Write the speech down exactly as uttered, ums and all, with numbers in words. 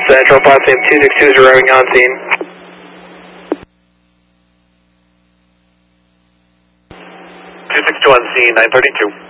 Central, Potsdam two six two is arriving on scene. two six two on scene, nine thirty-two.